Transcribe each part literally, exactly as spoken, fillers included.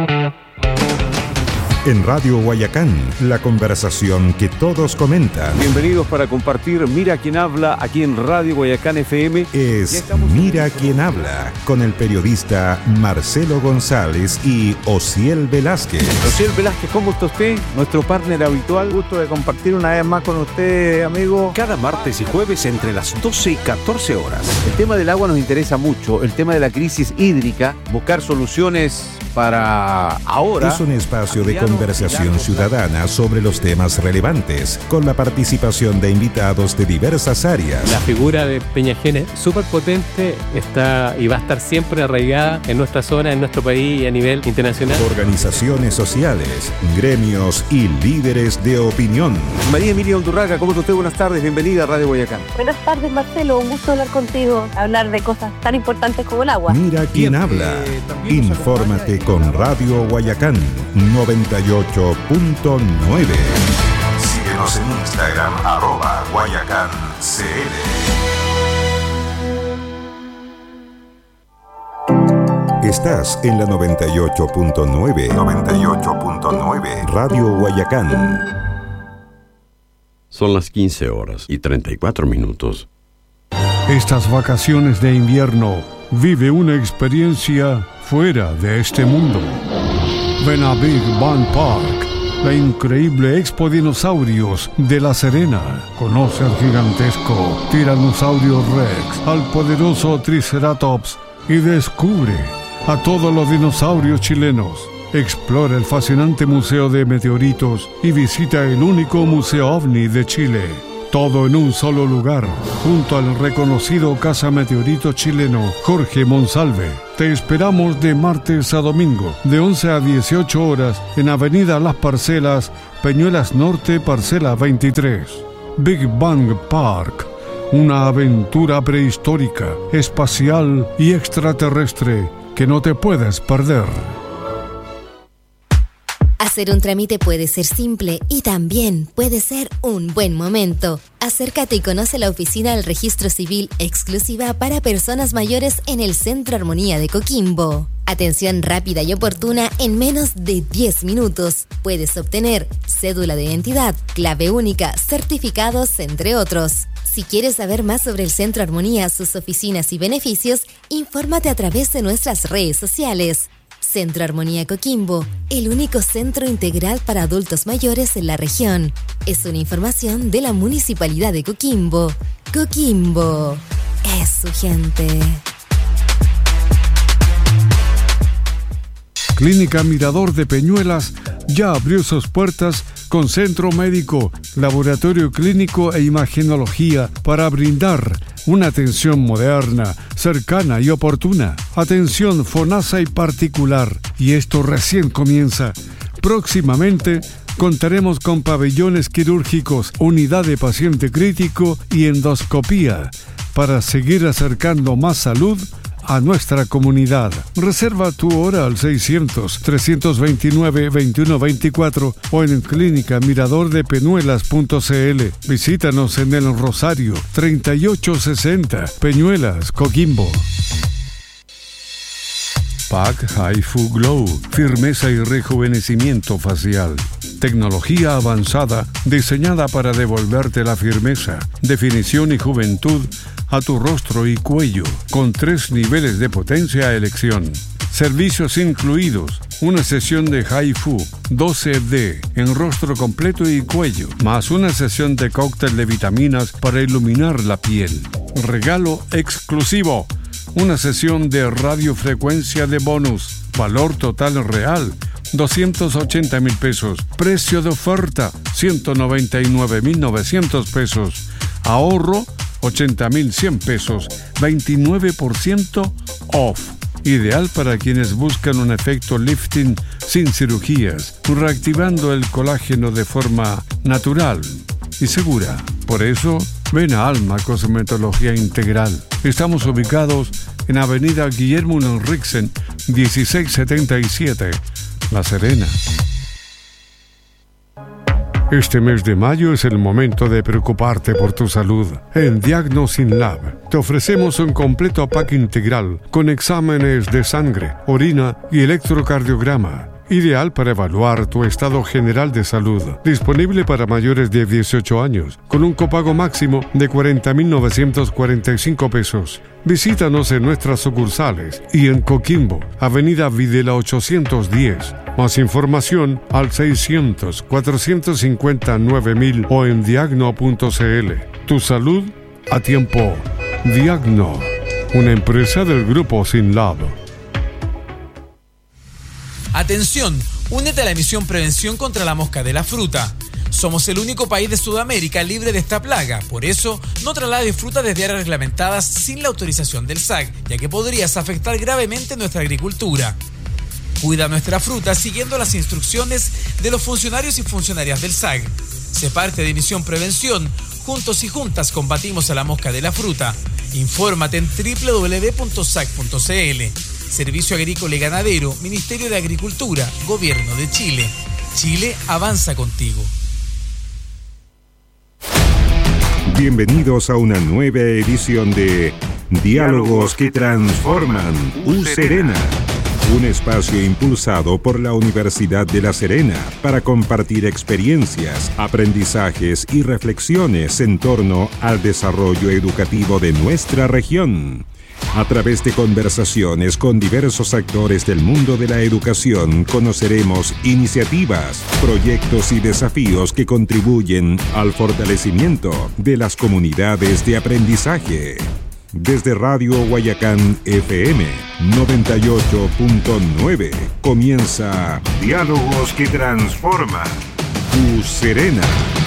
En Radio Guayacán, la conversación que todos comentan. Bienvenidos para compartir Mira Quién Habla aquí en Radio Guayacán F M. Es Mira Quién Habla, con el periodista Marcelo González y Osiel Velázquez. Osiel Velázquez, ¿cómo está usted? Nuestro partner habitual. Gusto de compartir una vez más con usted, amigo. Cada martes y jueves entre las doce y catorce horas. El tema del agua nos interesa mucho, el tema de la crisis hídrica, buscar soluciones para ahora. Es un espacio de conversación ciudadana sobre los temas relevantes, con la participación de invitados de diversas áreas. La figura de Peñajén súper potente, está y va a estar siempre arraigada en nuestra zona, en nuestro país y a nivel internacional. Organizaciones sociales, gremios y líderes de opinión. María Emilia Undurraga, ¿cómo está usted? Buenas tardes, bienvenida a Radio Guayacán. Buenas tardes, Marcelo, un gusto hablar contigo, hablar de cosas tan importantes como el agua. Mira quién Bien, habla. eh, Infórmate con Radio Guayacán noventa y ocho punto nueve. Síguenos en Instagram, arroba Guayacán C L. Estás en la noventa y ocho punto nueve. noventa y ocho punto nueve. Radio Guayacán. Son las quince horas y treinta y cuatro minutos. Estas vacaciones de invierno, vive una experiencia fuera de este mundo. Ven a Big Bang Park, la increíble expo dinosaurios de La Serena. Conoce al gigantesco Tyrannosaurus Rex, al poderoso Triceratops y descubre a todos los dinosaurios chilenos. Explora el fascinante Museo de Meteoritos y visita el único museo ovni de Chile. Todo en un solo lugar, junto al reconocido cazameteorito chileno Jorge Monsalve. Te esperamos de martes a domingo, de once a dieciocho horas, en Avenida Las Parcelas, Peñuelas Norte, parcela veintitrés. Big Bang Park, una aventura prehistórica, espacial y extraterrestre que no te puedes perder. Hacer un trámite puede ser simple y también puede ser un buen momento. Acércate y conoce la oficina del Registro Civil exclusiva para personas mayores en el Centro Armonía de Coquimbo. Atención rápida y oportuna en menos de diez minutos. Puedes obtener cédula de identidad, clave única, certificados, entre otros. Si quieres saber más sobre el Centro Armonía, sus oficinas y beneficios, infórmate a través de nuestras redes sociales. Centro Armonía Coquimbo, el único centro integral para adultos mayores en la región. Es una información de la Municipalidad de Coquimbo. Coquimbo es su gente. Clínica Mirador de Peñuelas ya abrió sus puertas con centro médico, laboratorio clínico e imagenología para brindar una atención moderna, cercana y oportuna. Atención FONASA y particular. Y esto recién comienza. Próximamente contaremos con pabellones quirúrgicos, unidad de paciente crítico y endoscopía para seguir acercando más salud a nuestra comunidad. Reserva tu hora al seiscientos, trescientos veintinueve, veintiuno veinticuatro o en clínica mirador de peñuelas punto c l. Visítanos en el Rosario treinta y ocho sesenta, Peñuelas, Coquimbo. Pack Haifu Glow, firmeza y rejuvenecimiento facial. Tecnología avanzada diseñada para devolverte la firmeza, definición y juventud a tu rostro y cuello, con tres niveles de potencia a elección. Servicios incluidos: una sesión de Haifu doce D en rostro completo y cuello, más una sesión de cóctel de vitaminas para iluminar la piel. Regalo exclusivo: una sesión de radiofrecuencia de bonus. Valor total real: doscientos ochenta mil pesos. Precio de oferta: ciento noventa y nueve mil novecientos pesos. Ahorro: ochenta mil cien pesos. veintinueve por ciento off. Ideal para quienes buscan un efecto lifting sin cirugías, reactivando el colágeno de forma natural y segura. Por eso, ven a Alma Cosmetología Integral. Estamos ubicados en Avenida Guillermo Ulriksen, dieciséis setenta y siete, La Serena. Este mes de mayo es el momento de preocuparte por tu salud. En Diagnosin Lab te ofrecemos un completo pack integral con exámenes de sangre, orina y electrocardiograma. ideal para evaluar tu estado general de salud. Disponible para mayores de dieciocho años, con un copago máximo de cuarenta mil novecientos cuarenta y cinco pesos. Visítanos en nuestras sucursales y en Coquimbo, Avenida Videla ochocientos diez. Más información al seiscientos, cuatrocientos cincuenta, nueve mil o en diagno punto c l. Tu salud a tiempo. Diagno, una empresa del Grupo Sinlab. Atención, únete a la misión Prevención contra la Mosca de la Fruta. Somos el único país de Sudamérica libre de esta plaga. Por eso, no traslades fruta desde áreas reglamentadas sin la autorización del S A C, ya que podrías afectar gravemente nuestra agricultura. Cuida nuestra fruta siguiendo las instrucciones de los funcionarios y funcionarias del S A C. Sé parte de Misión Prevención. Juntos y juntas combatimos a la mosca de la fruta. Infórmate en doble u doble u doble u punto s a c punto c l. Servicio Agrícola y Ganadero, Ministerio de Agricultura, Gobierno de Chile. Chile avanza contigo. Bienvenidos a una nueva edición de Diálogos que Transforman U Serena, un espacio impulsado por la Universidad de La Serena para compartir experiencias, aprendizajes y reflexiones en torno al desarrollo educativo de nuestra región. A través de conversaciones con diversos actores del mundo de la educación, conoceremos iniciativas, proyectos y desafíos que contribuyen al fortalecimiento de las comunidades de aprendizaje. Desde Radio Guayacán F M noventa y ocho punto nueve comienza Diálogos que Transforman U Serena.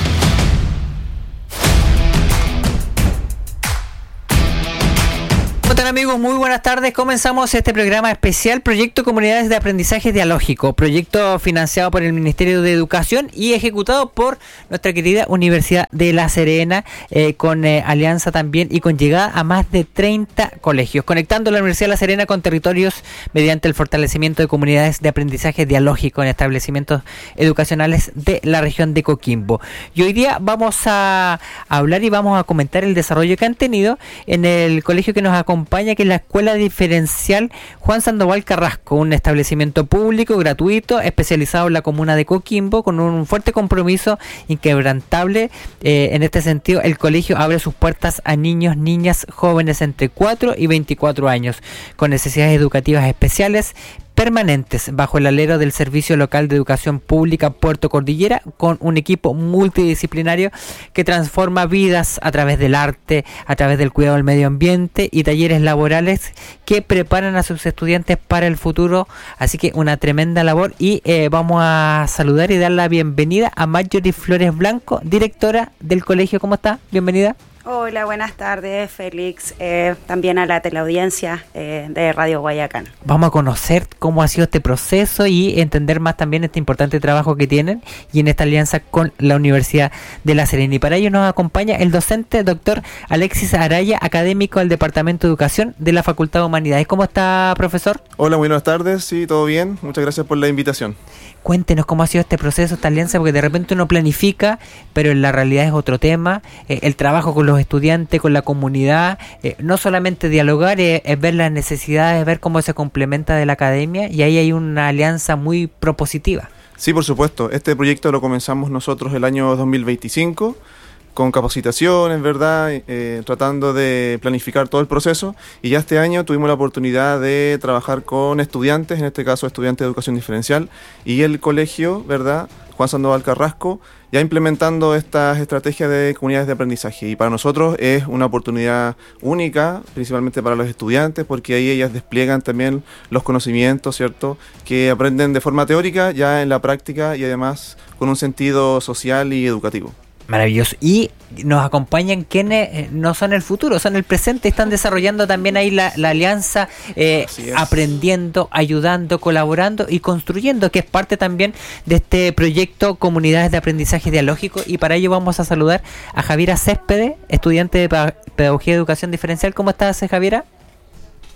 ¿Cómo están, amigos? Muy buenas tardes. Comenzamos este programa especial Proyecto Comunidades de Aprendizaje Dialógico, proyecto financiado por el Ministerio de Educación y ejecutado por nuestra querida Universidad de La Serena, eh, con eh, alianza también y con llegada a más de treinta colegios, conectando la Universidad de La Serena con territorios mediante el fortalecimiento de comunidades de aprendizaje dialógico en establecimientos educacionales de la región de Coquimbo. Y hoy día vamos a hablar y vamos a comentar el desarrollo que han tenido en el colegio que nos acompaña, que es la Escuela Diferencial Juan Sandoval Carrasco, un establecimiento público, gratuito, especializado en la comuna de Coquimbo, con un fuerte compromiso inquebrantable. Eh, en este sentido, el colegio abre sus puertas a niños, niñas, jóvenes entre cuatro y veinticuatro años, con necesidades educativas especiales, permanentes, bajo el alero del Servicio Local de Educación Pública Puerto Cordillera, con un equipo multidisciplinario que transforma vidas a través del arte, a través del cuidado del medio ambiente y talleres laborales que preparan a sus estudiantes para el futuro. Así que una tremenda labor, y eh, vamos a saludar y dar la bienvenida a Marjorie Flores Blanco, directora del colegio. ¿Cómo está? Bienvenida. Hola, buenas tardes, Félix, eh, también a la teleaudiencia eh, de Radio Guayacán. Vamos a conocer cómo ha sido este proceso y entender más también este importante trabajo que tienen y en esta alianza con la Universidad de La Serena. Y para ello nos acompaña el docente doctor Alexis Araya, académico del Departamento de Educación de la Facultad de Humanidades. ¿Cómo está, profesor? Hola, buenas tardes, sí, todo bien, muchas gracias por la invitación. Cuéntenos cómo ha sido este proceso, esta alianza, porque de repente uno planifica, pero en la realidad es otro tema. Eh, el trabajo con los estudiantes, con la comunidad, eh, no solamente dialogar, eh, es ver las necesidades, ver cómo se complementa de la academia, y ahí hay una alianza muy propositiva. Sí, por supuesto. Este proyecto lo comenzamos nosotros el año dos mil veinticinco, con capacitaciones, ¿verdad? Eh, tratando de planificar todo el proceso, y ya este año tuvimos la oportunidad de trabajar con estudiantes, en este caso estudiantes de educación diferencial, y el colegio, ¿verdad?, Juan Sandoval Carrasco, ya implementando estas estrategias de comunidades de aprendizaje. Y para nosotros es una oportunidad única, principalmente para los estudiantes, porque ahí ellas despliegan también los conocimientos, ¿cierto?, que aprenden de forma teórica, ya en la práctica, y además con un sentido social y educativo. Maravilloso. Y nos acompañan quienes no son el futuro, son el presente, están desarrollando también ahí la, la alianza, eh, aprendiendo, ayudando, colaborando y construyendo, que es parte también de este proyecto Comunidades de Aprendizaje Dialógico. Y para ello vamos a saludar a Javiera Céspedes, estudiante de Pedagogía y Educación Diferencial. ¿Cómo estás, Javiera?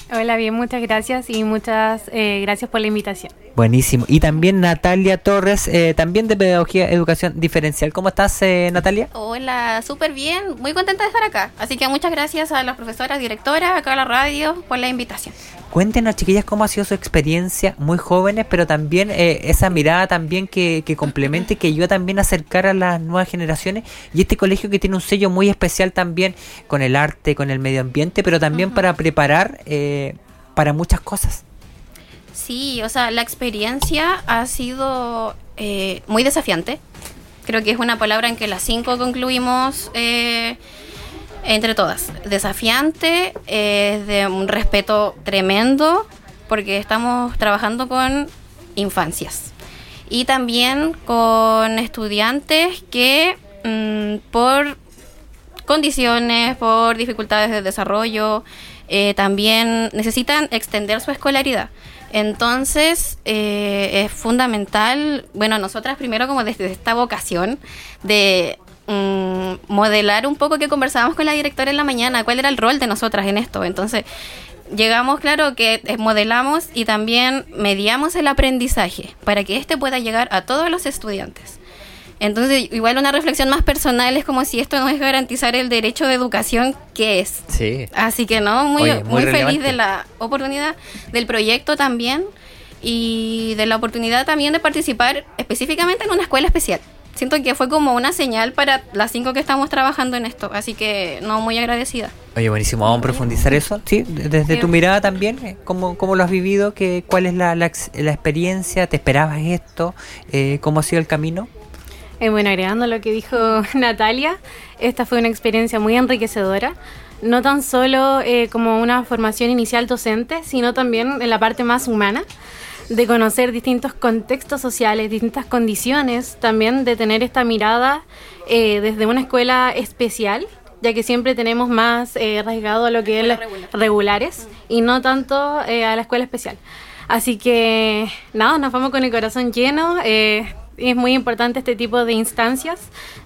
Hola, bien, muchas gracias y muchas eh, gracias por la invitación. Buenísimo. Y también Natalia Torres, eh, también de Pedagogía Educación Diferencial. ¿Cómo estás, eh, Natalia? Hola, súper bien, muy contenta de estar acá. Así que muchas gracias a las profesoras, directoras, acá a la radio, por la invitación. Cuéntenos, chiquillas, cómo ha sido su experiencia, muy jóvenes, pero también eh, esa mirada también que, que complemente, que ayuda también a acercar a las nuevas generaciones, y este colegio que tiene un sello muy especial también con el arte, con el medio ambiente, pero también uh-huh. para preparar eh, para muchas cosas. Sí, o sea, la experiencia ha sido eh, muy desafiante. Creo que es una palabra en que las cinco concluimos eh, entre todas. Desafiante, eh, de un respeto tremendo, porque estamos trabajando con infancias. Y también con estudiantes que mmm, por condiciones, por dificultades de desarrollo, eh, también necesitan extender su escolaridad. Entonces, eh, es fundamental, bueno, nosotras primero como desde esta vocación de mm, modelar un poco, que conversábamos con la directora en la mañana, cuál era el rol de nosotras en esto. Entonces, llegamos, claro, que modelamos y también mediamos el aprendizaje para que este pueda llegar a todos los estudiantes. Entonces, igual una reflexión más personal es como si esto no es garantizar el derecho de educación, ¿qué es? Sí. Así que no, muy, Oye, muy, muy feliz de la oportunidad, del proyecto también, y de la oportunidad también de participar específicamente en una escuela especial. Siento que fue como una señal para las cinco que estamos trabajando en esto, así que no, muy agradecida. Oye, buenísimo, vamos a profundizar eso, sí, desde tu mirada también, ¿cómo, cómo lo has vivido? ¿Qué, ¿Cuál es la, la, la experiencia? ¿Te esperabas esto? Eh, ¿Cómo ha sido el camino? Eh, bueno, agregando lo que dijo Natalia, esta fue una experiencia muy enriquecedora, no tan solo eh, como una formación inicial docente, sino también en la parte más humana, de conocer distintos contextos sociales, distintas condiciones, también de tener esta mirada eh, desde una escuela especial, ya que siempre tenemos más eh, rasgado a lo que es las regular. regulares uh-huh. y no tanto eh, a la escuela especial. Así que, nada, nos vamos con el corazón lleno. Eh, Es muy importante este tipo de instancias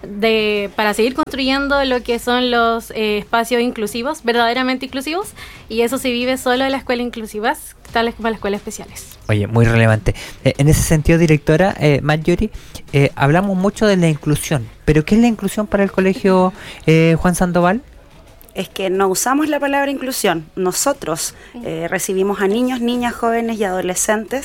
de para seguir construyendo lo que son los eh, espacios inclusivos, verdaderamente inclusivos, y eso se vive solo en las escuelas inclusivas, tales como las escuelas especiales. Oye, muy relevante. Eh, en ese sentido, directora eh, Marjorie, eh, hablamos mucho de la inclusión, pero ¿qué es la inclusión para el colegio eh, Juan Sandoval? Es que no usamos la palabra inclusión. Nosotros eh, recibimos a niños, niñas, jóvenes y adolescentes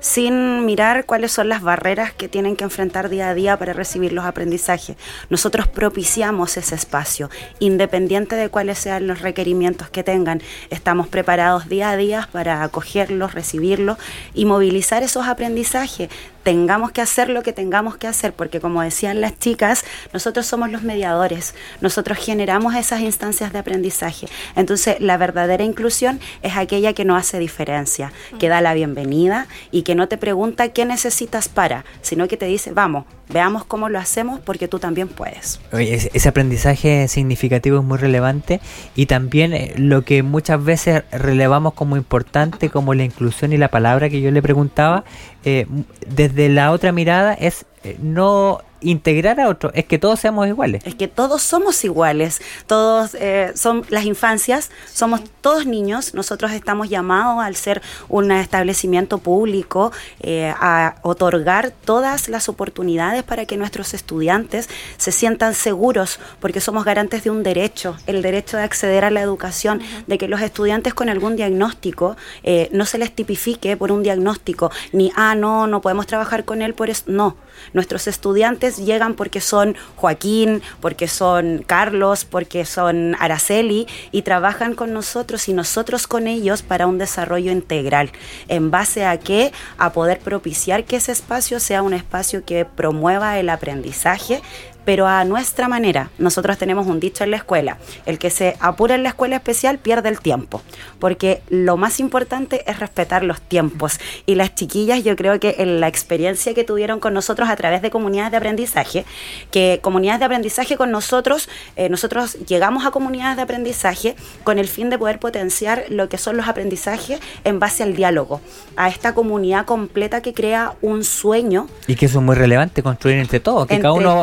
sin mirar cuáles son las barreras que tienen que enfrentar día a día para recibir los aprendizajes. Nosotros propiciamos ese espacio, independiente de cuáles sean los requerimientos que tengan. Estamos preparados día a día para acogerlos, recibirlos y movilizar esos aprendizajes. Tengamos que hacer lo que tengamos que hacer, porque como decían las chicas, nosotros somos los mediadores, nosotros generamos esas instancias de aprendizaje. Entonces, la verdadera inclusión es aquella que no hace diferencia, que da la bienvenida y que no te pregunta qué necesitas para, sino que te dice, vamos, veamos cómo lo hacemos porque tú también puedes. Oye, ese, ese aprendizaje significativo es muy relevante, y también eh, lo que muchas veces relevamos como importante, como la inclusión y la palabra que yo le preguntaba, eh, desde la otra mirada es eh, no integrar a otros, es que todos seamos iguales. Es que todos somos iguales, todos eh, son las infancias, somos todos niños, nosotros estamos llamados al ser un establecimiento público eh, a otorgar todas las oportunidades para que nuestros estudiantes se sientan seguros, porque somos garantes de un derecho, el derecho de acceder a la educación, uh-huh. de que los estudiantes con algún diagnóstico eh, no se les tipifique por un diagnóstico, ni, ah, no, no podemos trabajar con él por eso, no. Nuestros estudiantes llegan porque son Joaquín, porque son Carlos, porque son Araceli, y trabajan con nosotros y nosotros con ellos para un desarrollo integral. ¿En base a qué? A poder propiciar que ese espacio sea un espacio que promueva el aprendizaje, pero a nuestra manera. Nosotros tenemos un dicho en la escuela: el que se apura en la escuela especial pierde el tiempo, porque lo más importante es respetar los tiempos. Y las chiquillas, yo creo que en la experiencia que tuvieron con nosotros a través de comunidades de aprendizaje, que comunidades de aprendizaje con nosotros, eh, nosotros llegamos a comunidades de aprendizaje con el fin de poder potenciar lo que son los aprendizajes en base al diálogo, a esta comunidad completa que crea un sueño. Y que eso es muy relevante, construir entre todos, que entre cada uno todos. ponga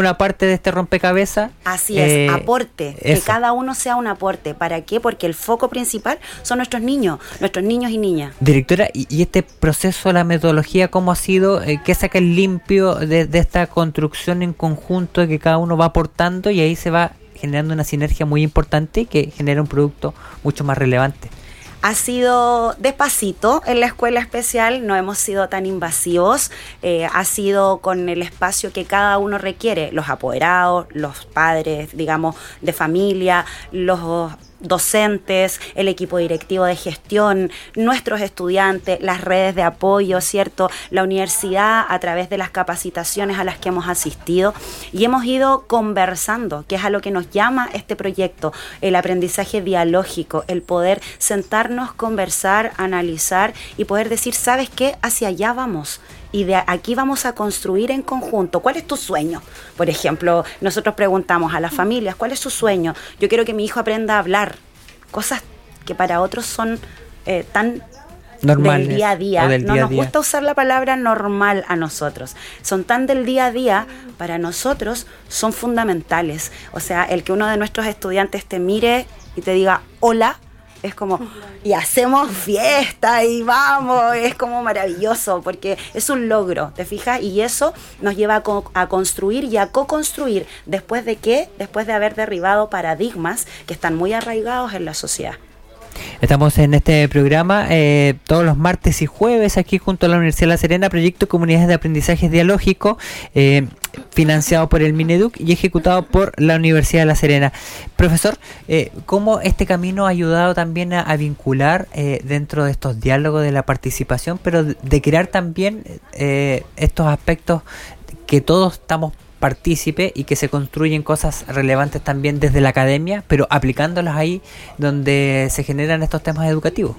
una parte de este rompecabezas. Así es, eh, aporte, eso. que cada uno sea un aporte. ¿Para qué? Porque el foco principal son nuestros niños, nuestros niños y niñas. Directora, ¿y, y este proceso, la metodología, cómo ha sido? Eh, ¿Qué saca el limpio de, de esta construcción en conjunto que cada uno va aportando y ahí se va generando una sinergia muy importante que genera un producto mucho más relevante? Ha sido despacito en la escuela especial, no hemos sido tan invasivos, eh, ha sido con el espacio que cada uno requiere, los apoderados, los padres, digamos, de familia, los docentes, el equipo directivo de gestión, nuestros estudiantes, las redes de apoyo, ¿cierto? La universidad a través de las capacitaciones a las que hemos asistido y hemos ido conversando, que es a lo que nos llama este proyecto, el aprendizaje dialógico, el poder sentarnos, conversar, analizar y poder decir, ¿sabes qué? Hacia allá vamos. Y de aquí vamos a construir en conjunto. ¿Cuál es tu sueño? Por ejemplo, nosotros preguntamos a las familias, ¿cuál es su sueño? Yo quiero que mi hijo aprenda a hablar. Cosas que para otros son eh, tan normales, del día a día. del no día a nos día. gusta usar la palabra normal a nosotros. Son tan del día a día, para nosotros son fundamentales. O sea, el que uno de nuestros estudiantes te mire y te diga hola, es como, y hacemos fiesta y vamos, es como maravilloso, porque es un logro, ¿te fijas? Y eso nos lleva a, co- a construir y a co-construir, ¿después de qué? Después de haber derribado paradigmas que están muy arraigados en la sociedad. Estamos en este programa eh, todos los martes y jueves aquí junto a la Universidad de La Serena, proyecto Comunidades de Aprendizaje Dialógico, eh, financiado por el Mineduc y ejecutado por la Universidad de La Serena. Profesor, eh, ¿cómo este camino ha ayudado también a, a vincular eh, dentro de estos diálogos de la participación, pero de, de crear también eh, estos aspectos que todos estamos partícipe y que se construyen cosas relevantes también desde la academia, pero aplicándolas ahí donde se generan estos temas educativos?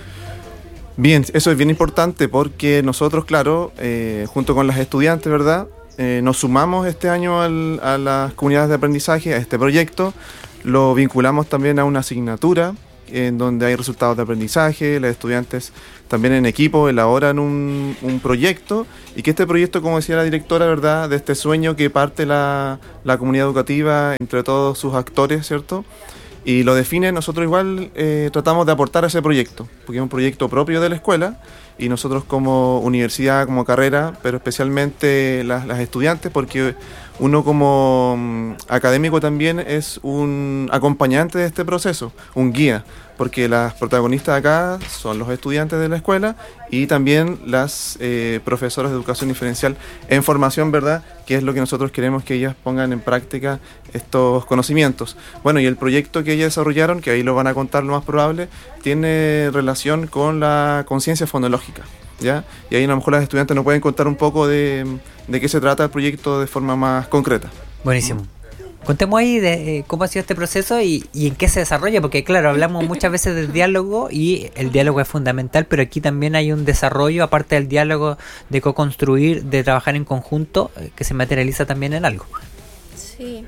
Bien, eso es bien importante porque nosotros, claro, eh, junto con las estudiantes, ¿verdad? Eh, nos sumamos este año al, a las comunidades de aprendizaje, a este proyecto, lo vinculamos también a una asignatura en donde hay resultados de aprendizaje, los estudiantes también en equipo elaboran un, un proyecto y que este proyecto, como decía la directora, ¿verdad?, de este sueño que parte la, la comunidad educativa entre todos sus actores, ¿cierto?, y lo define, nosotros igual eh, tratamos de aportar a ese proyecto, porque es un proyecto propio de la escuela y nosotros como universidad, como carrera, pero especialmente las, las estudiantes, porque uno como um, académico también es un acompañante de este proceso, un guía, porque las protagonistas acá son los estudiantes de la escuela y también las eh, profesoras de educación diferencial en formación, ¿verdad?, que es lo que nosotros queremos que ellas pongan en práctica estos conocimientos. Bueno, y el proyecto que ellas desarrollaron, que ahí lo van a contar lo más probable, tiene relación con la conciencia fonológica, ¿ya? Y ahí a lo mejor las estudiantes nos pueden contar un poco de, de qué se trata el proyecto de forma más concreta. Buenísimo. Contemos ahí de eh, cómo ha sido este proceso y, y en qué se desarrolla, porque claro, hablamos muchas veces del diálogo y el diálogo es fundamental, pero aquí también hay un desarrollo, aparte del diálogo de co-construir, de trabajar en conjunto, eh, que se materializa también en algo. Sí.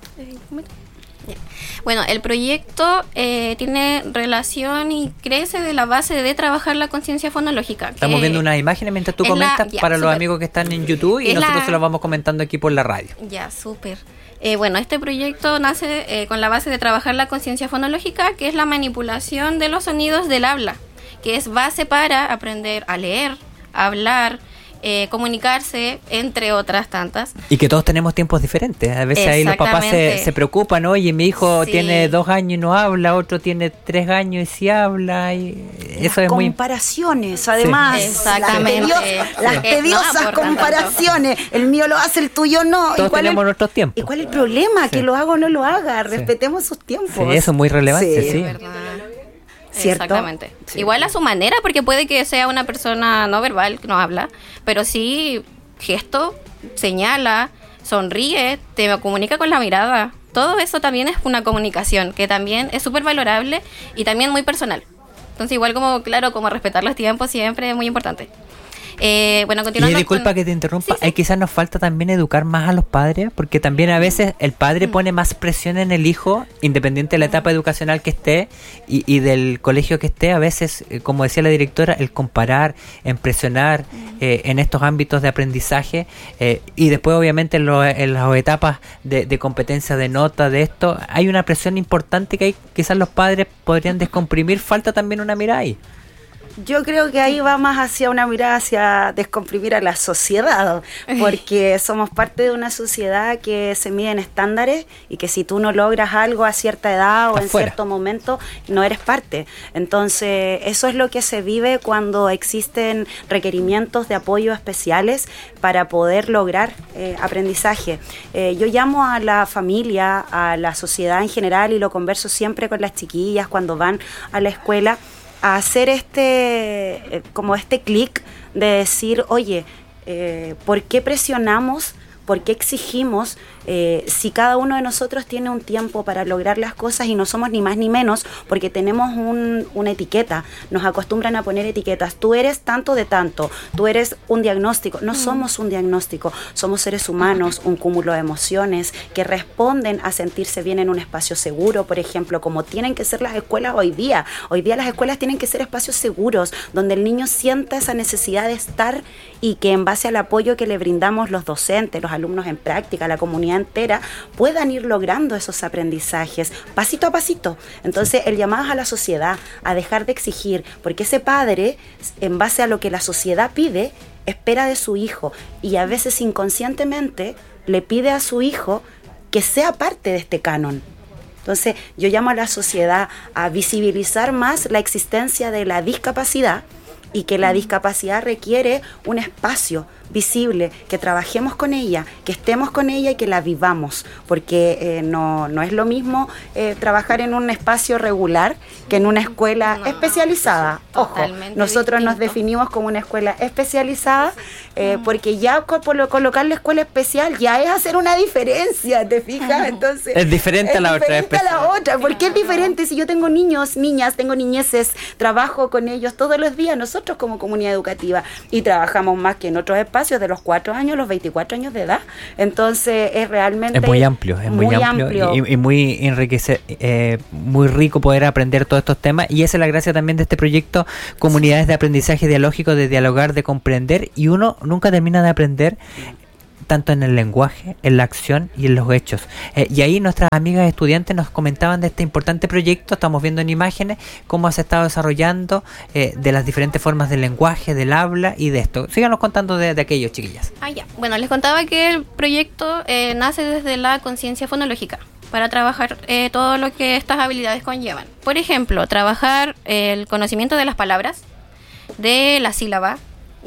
Bueno, el proyecto eh, tiene relación y crece de la base de trabajar la conciencia fonológica. Estamos viendo unas imágenes mientras tú es comentas la- ya, para los súper. amigos que están en YouTube y Es nosotros la- se los vamos comentando aquí por la radio. Ya, súper. Eh, bueno, este proyecto nace eh, con la base de trabajar la conciencia fonológica, que es la manipulación de los sonidos del habla, que es base para aprender a leer, a hablar, eh, comunicarse, entre otras tantas. Y que todos tenemos tiempos diferentes. A veces ahí los papás se, Exactamente. se preocupan, oye, mi hijo Sí. tiene dos años y no habla, otro tiene tres años y sí habla. Y eso es muy comparaciones, además. Sí. Exactamente. Las, tediosas- las Eh, tediosas no aportan comparaciones. El mío lo hace, el tuyo no. Todos ¿Y cuál tenemos es, nuestros tiempos. ¿Y cuál es el problema? Sí. Que lo haga o no lo haga. Respetemos sus tiempos. Sí, eso es muy relevante, sí. Es verdad. ¿Cierto? Exactamente. Igual a su manera, porque puede que sea una persona no verbal, que no habla, pero sí gesto, señala, sonríe, te comunica con la mirada. Todo eso también es una comunicación, que también es súper valorable y también muy personal. Entonces igual como, claro, como respetar los tiempos siempre es muy importante. Eh, bueno, Y continuando. disculpa con- que te interrumpa, sí, sí. quizás nos falta también educar más a los padres, porque también a veces el padre mm. pone más presión en el hijo, independiente de la etapa educacional que esté y, y del colegio que esté. A veces, eh, como decía la directora, el comparar, en presionar mm. eh, en estos ámbitos de aprendizaje eh, y después obviamente en, lo, en las etapas de, de competencia, de nota, de esto, hay una presión importante que hay, quizás los padres podrían descomprimir. Falta también una mirada ahí. Yo creo que ahí va más hacia una mirada hacia descomprimir a la sociedad, porque somos parte de una sociedad que se mide en estándares y que si tú no logras algo a cierta edad o en Afuera. cierto momento, no eres parte. Entonces, eso es lo que se vive cuando existen requerimientos de apoyo especiales para poder lograr eh, aprendizaje. Eh, yo llamo a la familia, a la sociedad en general, y lo converso siempre con las chiquillas cuando van a la escuela, a hacer este, eh, como este clic de decir, oye, eh, ¿por qué presionamos? ¿Por qué exigimos? Eh, si cada uno de nosotros tiene un tiempo para lograr las cosas y no somos ni más ni menos, porque tenemos un, una etiqueta, nos acostumbran a poner etiquetas, tú eres tanto de tanto, tú eres un diagnóstico, no mm. somos un diagnóstico, somos seres humanos, un cúmulo de emociones que responden a sentirse bien en un espacio seguro, por ejemplo, como tienen que ser las escuelas hoy día. Hoy día las escuelas tienen que ser espacios seguros, donde el niño sienta esa necesidad de estar y que en base al apoyo que le brindamos los docentes, los alumnos en práctica, la comunidad entera, puedan ir logrando esos aprendizajes pasito a pasito. Entonces el llamado es a la sociedad a dejar de exigir, porque ese padre, en base a lo que la sociedad pide, espera de su hijo y a veces inconscientemente le pide a su hijo que sea parte de este canon. Entonces yo llamo a la sociedad a visibilizar más la existencia de la discapacidad y que la discapacidad requiere un espacio visible, que trabajemos con ella, que estemos con ella y que la vivamos, porque eh, no, no es lo mismo eh, trabajar en un espacio regular que en una escuela no, especializada. Ojo, nosotros distinto. Nos definimos como una escuela especializada eh, mm. porque ya co- colocar la escuela especial ya es hacer una diferencia, ¿te fijas? Entonces es diferente es a la diferente otra. A la otra. ¿Por qué es diferente? Si yo tengo niños, niñas, tengo niñeces, trabajo con ellos todos los días, nosotros como comunidad educativa, y trabajamos más que en otros espacios de los cuatro años a los veinticuatro años de edad. Entonces es realmente es muy amplio, es muy, muy amplio, amplio. Y, y muy enriquece, eh, muy rico poder aprender todos estos temas, y esa es la gracia también de este proyecto Comunidades de Aprendizaje Dialógico, de dialogar, de comprender, y uno nunca termina de aprender tanto en el lenguaje, en la acción y en los hechos. Eh, y ahí nuestras amigas estudiantes nos comentaban de este importante proyecto. Estamos viendo en imágenes cómo se ha estado desarrollando, eh, de las diferentes formas del lenguaje, del habla y de esto. Síganos contando de, de aquello, chiquillas. Ah, ya. Bueno, les contaba que el proyecto eh, nace desde la conciencia fonológica, para trabajar eh, todo lo que estas habilidades conllevan. Por ejemplo, trabajar eh, el conocimiento de las palabras, de la sílaba,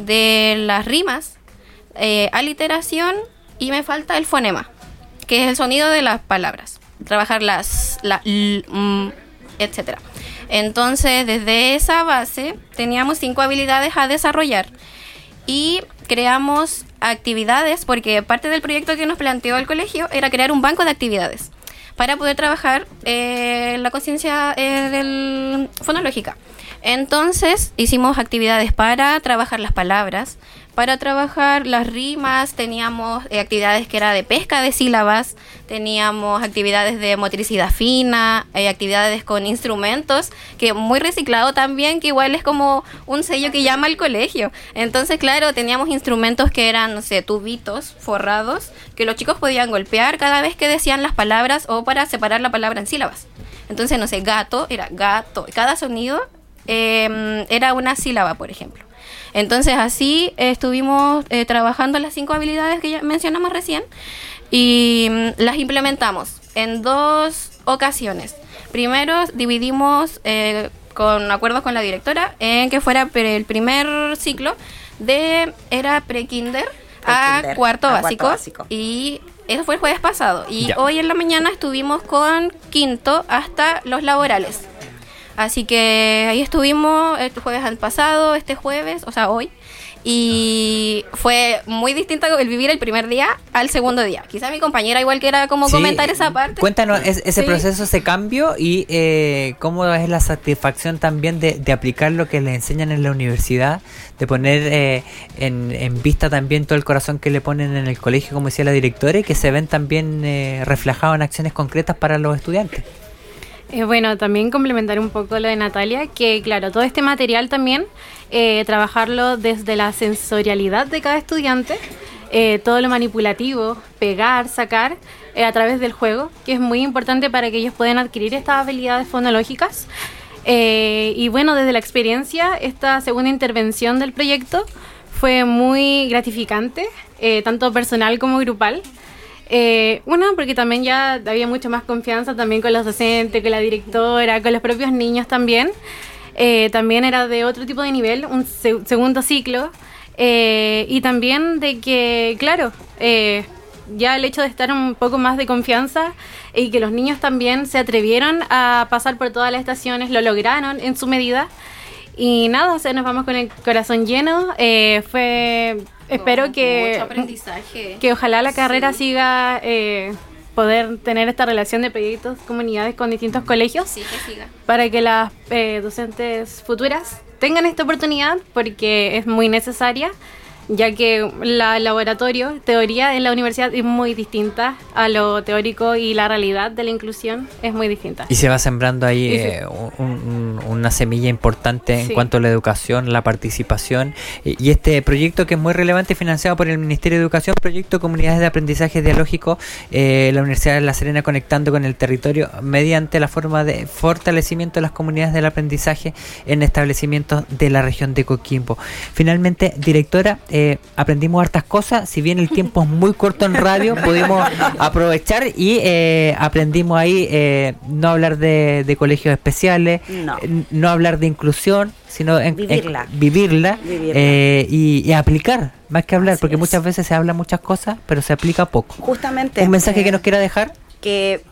de las rimas, Eh, aliteración, y me falta el fonema, que es el sonido de las palabras. Trabajar las, la, l, m, etcétera. Entonces, desde esa base teníamos cinco habilidades a desarrollar y creamos actividades, porque parte del proyecto que nos planteó el colegio era crear un banco de actividades para poder trabajar eh, la conciencia eh, del fonológica. Entonces hicimos actividades para trabajar las palabras, para trabajar las rimas, teníamos eh, actividades que era de pesca de sílabas, teníamos actividades de motricidad fina, eh, actividades con instrumentos, que muy reciclado también, que igual es como un sello que llama al colegio. Entonces, claro, teníamos instrumentos que eran, no sé, tubitos forrados, que los chicos podían golpear cada vez que decían las palabras o para separar la palabra en sílabas. Entonces, no sé, gato era gato, cada sonido eh, era una sílaba, por ejemplo. Entonces así eh, estuvimos eh, trabajando las cinco habilidades que ya mencionamos recién, y mm, las implementamos en dos ocasiones. Primero dividimos eh, con acuerdos con la directora en que fuera el primer ciclo de era pre-kinder a Pre-kinder, cuarto, a básico, cuarto básico, y eso fue el jueves pasado, y Ya. hoy en la mañana estuvimos con quinto hasta los laborales. Así que ahí estuvimos el jueves al pasado, este jueves, o sea, hoy. y fue muy distinto el vivir el primer día al segundo día. Quizá mi compañera igual quiera como Sí, comentar esa parte. Cuéntanos es- ese Sí. proceso, ese cambio y eh, cómo es la satisfacción también de, de aplicar lo que le enseñan en la universidad, de poner eh, en, en vista también todo el corazón que le ponen en el colegio, como decía la directora, y que se ven también eh, reflejados en acciones concretas para los estudiantes. Eh, bueno, también complementar un poco lo de Natalia, que claro, todo este material también, eh, trabajarlo desde la sensorialidad de cada estudiante, eh, todo lo manipulativo, pegar, sacar, eh, a través del juego, que es muy importante para que ellos puedan adquirir estas habilidades fonológicas. Eh, y bueno, desde la experiencia, esta segunda intervención del proyecto fue muy gratificante, eh, tanto personal como grupal. Eh, una, porque también ya había mucha más confianza también con los docentes, con la directora, con los propios niños también. Eh, también era de otro tipo de nivel, un se- segundo ciclo. Eh, y también de que, claro, eh, ya el hecho de estar un poco más de confianza y que los niños también se atrevieron a pasar por todas las estaciones, lo lograron en su medida. Y nada, o sea, nos vamos con el corazón lleno. Eh, fue... Espero Con que, mucho aprendizaje. que ojalá la carrera Sí. siga, eh, poder tener esta relación de proyectos, comunidades con distintos colegios, Sí, que siga. para que las eh, docentes futuras tengan esta oportunidad, porque es muy necesaria, ya que la laboratorio, teoría en la universidad es muy distinta a lo teórico y la realidad de la inclusión es muy distinta. Y se va sembrando ahí Y sí. eh, un- un- una semilla importante en Sí. cuanto a la educación, la participación. Y, y este proyecto que es muy relevante, financiado por el Ministerio de Educación, proyecto Comunidades de Aprendizaje Dialógico, eh, la Universidad de La Serena conectando con el territorio mediante la forma de fortalecimiento de las comunidades del aprendizaje en establecimientos de la región de Coquimbo. Finalmente, directora, eh, aprendimos hartas cosas, si bien el tiempo es muy corto en radio, pudimos aprovechar y eh, aprendimos ahí eh, no hablar de, de colegios especiales, No. n- no hablar de inclusión, sino en, en- Vivirla. vivirla, Vivirla. eh, y, y aplicar, más que hablar, Así porque es. muchas veces se habla muchas cosas, pero se aplica poco. Justamente. ¿Un mensaje eh, que nos quiera dejar? que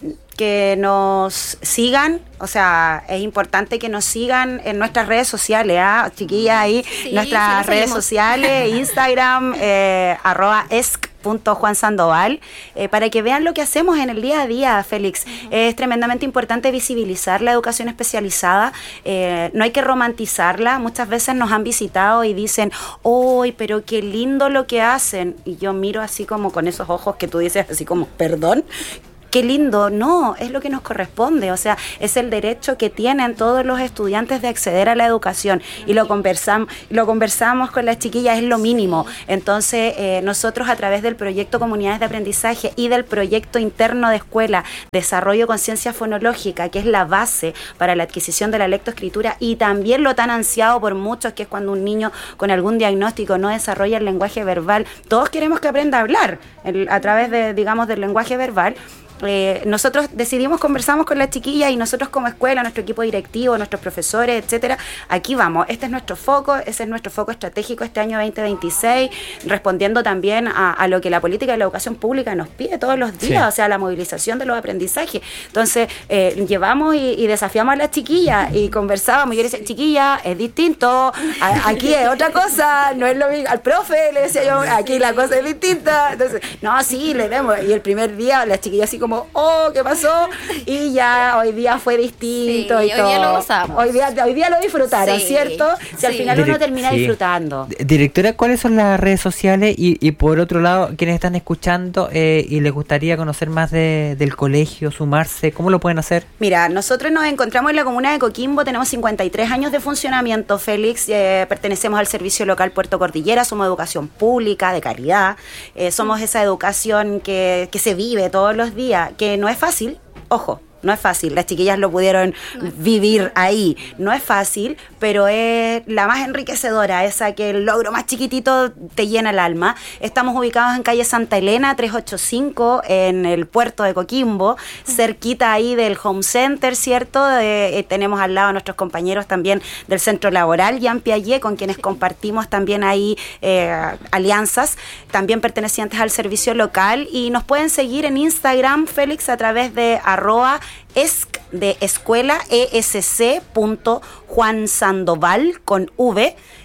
que nos sigan, o sea, es importante que nos sigan en nuestras redes sociales, ¿ah? Chiquillas, ahí, Sí, nuestras sí, las redes seguimos. sociales, Instagram, eh, arroba esc punto Juan Sandoval, eh, para que vean lo que hacemos en el día a día, Félix. Es tremendamente importante visibilizar la educación especializada, eh, no hay que romantizarla. Muchas veces nos han visitado y dicen, ¡uy, pero qué lindo lo que hacen! Y yo miro así como con esos ojos que tú dices, así como, ¿perdón? Qué lindo, no, es lo que nos corresponde, o sea, es el derecho que tienen todos los estudiantes de acceder a la educación, y lo conversamos, lo conversamos con las chiquillas, es lo mínimo. Entonces, eh, nosotros a través del proyecto Comunidades de Aprendizaje y del proyecto interno de escuela, Desarrollo Conciencia Fonológica, que es la base para la adquisición de la lectoescritura, y también lo tan ansiado por muchos, que es cuando un niño con algún diagnóstico no desarrolla el lenguaje verbal. Todos queremos que aprenda a hablar el- a través de, digamos, del lenguaje verbal. Eh, nosotros decidimos, conversamos con las chiquillas, y nosotros como escuela, nuestro equipo directivo, nuestros profesores, etcétera, aquí vamos, este es nuestro foco, ese es nuestro foco estratégico este año veinte veintiséis, respondiendo también a, a lo que la política de la educación pública nos pide todos los días, Sí. o sea, la movilización de los aprendizajes. Entonces, eh, llevamos y, y desafiamos a las chiquillas y conversábamos, y yo le decía, chiquilla, es distinto, a- aquí es otra cosa, no es lo mismo, al profe le decía yo, aquí la cosa es distinta. Entonces, no, sí, le vemos, y el primer día las chiquillas así como, oh, ¿qué pasó? Y ya hoy día fue distinto. Sí, y hoy todo. día lo gozamos. Hoy día, hoy día lo disfrutaron, Sí, ¿cierto? Si al sí. final uno Direc- termina sí. disfrutando. D- Directora, ¿cuáles son las redes sociales? Y, y por otro lado, quienes están escuchando eh, y les gustaría conocer más de, del colegio, sumarse, ¿cómo lo pueden hacer? Mira, nosotros nos encontramos en la comuna de Coquimbo, tenemos cincuenta y tres años de funcionamiento, Félix, eh, pertenecemos al servicio local Puerto Cordillera, somos educación pública, de calidad, eh, somos esa educación que, que se vive todos los días, que no es fácil, ojo. No es fácil, las chiquillas lo pudieron vivir ahí. No es fácil, pero es la más enriquecedora, esa que el logro más chiquitito te llena el alma. Estamos ubicados en calle Santa Elena, trescientos ochenta y cinco, en el puerto de Coquimbo, cerquita ahí del Home Center, ¿cierto? Eh, eh, tenemos al lado a nuestros compañeros también del Centro Laboral, Jean Piaget, con quienes compartimos también ahí eh, alianzas, también pertenecientes al servicio local, y nos pueden seguir en Instagram, Félix, a través de arroba esc de escuela esc punto Juan Sandoval con V,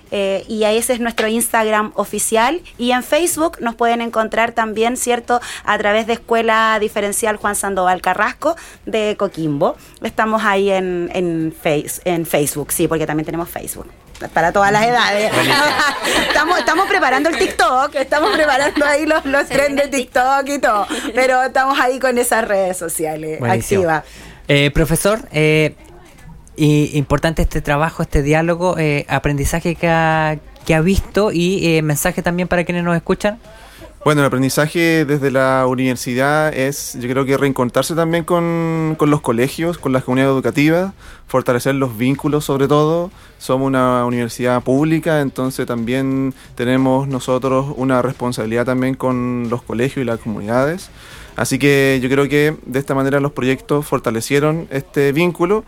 eh, y ese es nuestro Instagram oficial. Y en Facebook nos pueden encontrar también, ¿cierto?, a través de Escuela Diferencial Juan Sandoval Carrasco de Coquimbo. Estamos ahí en, en, face, en Facebook, sí, porque también tenemos Facebook. Para todas las edades. estamos, estamos preparando el TikTok, estamos preparando ahí los, los trends de TikTok y todo, pero estamos ahí con esas redes sociales activas. Eh, profesor, eh, y importante este trabajo, este diálogo, eh, aprendizaje que ha, que ha visto y eh, mensaje también para quienes nos escuchan. Bueno, el aprendizaje desde la universidad es, yo creo que reencontrarse también con, con los colegios, con las comunidades educativas, fortalecer los vínculos sobre todo. Somos una universidad pública, entonces también tenemos nosotros una responsabilidad también con los colegios y las comunidades. Así que yo creo que de esta manera los proyectos fortalecieron este vínculo.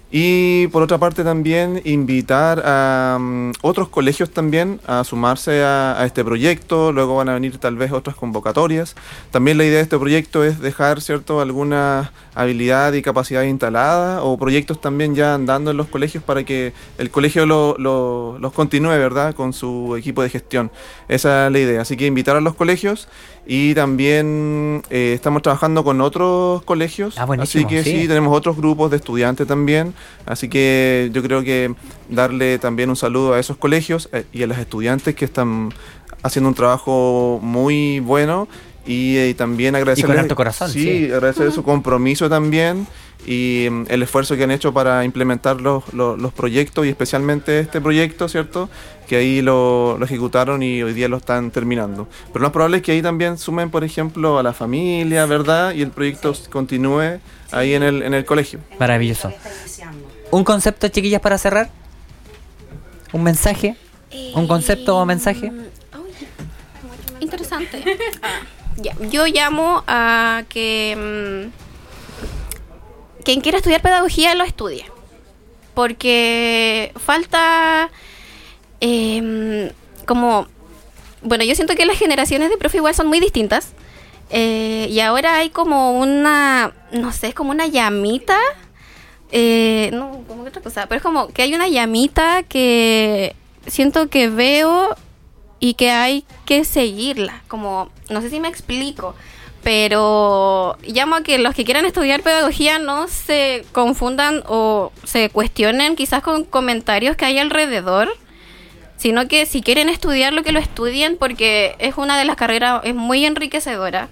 Y por otra parte también invitar a um, otros colegios también a sumarse a, a este proyecto. Luego van a venir tal vez otras convocatorias. También la idea de este proyecto es dejar, ¿cierto?, alguna habilidad y capacidad instalada o proyectos también ya andando en los colegios para que el colegio lo, lo, los continúe, ¿verdad?, con su equipo de gestión. Esa es la idea. Así que invitar a los colegios y también eh, estamos trabajando con otros colegios. Ah, así que sí. sí, tenemos otros grupos de estudiantes también. Así que yo creo que darle también un saludo a esos colegios eh, y a los estudiantes que están haciendo un trabajo muy bueno y, eh, y también agradecerles, y con harto corazón, sí, sí. agradecer uh-huh. su compromiso también y um, el esfuerzo que han hecho para implementar los, los, los proyectos y especialmente este proyecto, ¿cierto?, que ahí lo, lo ejecutaron y hoy día lo están terminando. Pero lo más probable es que ahí también sumen, por ejemplo, a la familia, ¿verdad?, y el proyecto sí. continúe sí. ahí en el, en el colegio. Maravilloso. ¿Un concepto, chiquillas, para cerrar? ¿Un mensaje? ¿Un concepto o mensaje? Interesante. Ah, ya. Yo llamo a que mmm, quien quiera estudiar pedagogía lo estudie, porque falta eh, como, bueno, yo siento que las generaciones de profe igual son muy distintas eh, y ahora hay como una, no sé, es como una llamita, eh, no, como que otra cosa, pero es como que hay una llamita que siento que veo y que hay que seguirla, como, no sé si me explico, pero llamo a que los que quieran estudiar pedagogía no se confundan o se cuestionen quizás con comentarios que hay alrededor, sino que si quieren estudiar, lo que lo estudien, porque es una de las carreras, es muy enriquecedora,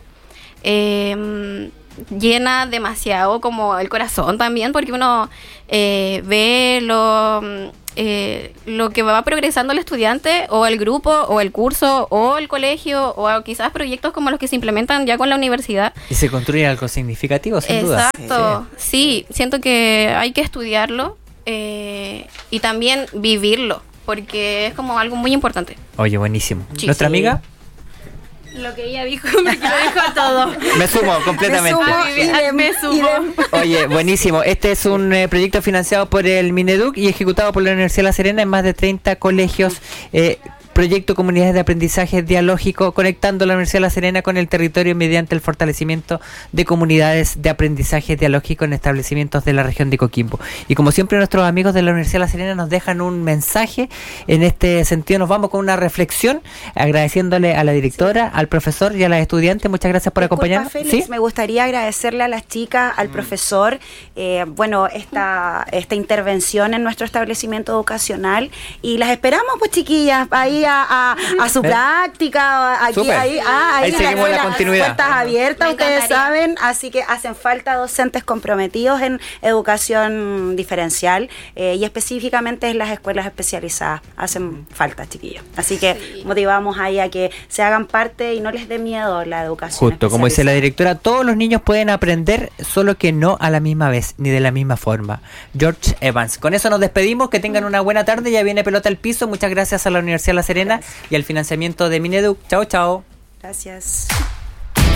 eh, llena demasiado como el corazón también, porque uno eh, ve lo... Eh, lo que va progresando el estudiante o el grupo o el curso o el colegio o quizás proyectos como los que se implementan ya con la universidad y se construye algo significativo sin duda. Exacto, sí, sí, siento que hay que estudiarlo eh, y también vivirlo porque es como algo muy importante. Oye, buenísimo. Sí, ¿Nuestra sí. amiga? Lo que ella dijo, me lo dijo todo. Me sumo completamente. Me sumo, idem, me sumo. Oye, buenísimo. Este es un eh, proyecto financiado por el Mineduc y ejecutado por la Universidad de La Serena en más de treinta colegios. Eh, proyecto Comunidades de Aprendizaje Dialógico, conectando la Universidad de La Serena con el territorio mediante el fortalecimiento de comunidades de aprendizaje dialógico en establecimientos de la región de Coquimbo. Y como siempre, nuestros amigos de la Universidad de La Serena nos dejan un mensaje. En este sentido, nos vamos con una reflexión, agradeciéndole a la directora, al profesor y a las estudiantes. Muchas gracias por Disculpa, acompañarnos. Félix, ¿Sí? me gustaría agradecerle a las chicas, al profesor, eh, bueno, esta, esta intervención en nuestro establecimiento educacional y las esperamos, pues, chiquillas, ahí A, a, a su práctica, aquí, Super. ahí, ah, ahí, Ahí seguimos la continuidad. Puertas abiertas, ustedes saben, así que hacen falta docentes comprometidos en educación diferencial eh, y específicamente en las escuelas especializadas, hacen falta, chiquillos. Así que sí. motivamos ahí a que se hagan parte y no les dé miedo la educación. Justo, como dice la directora, todos los niños pueden aprender, solo que no a la misma vez, ni de la misma forma. George Evans. Con eso nos despedimos, que tengan una buena tarde, ya viene Pelota al Piso, muchas gracias a la Universidad de La Serena. Gracias. Y al financiamiento de Mineduc. Chao, chao. Gracias.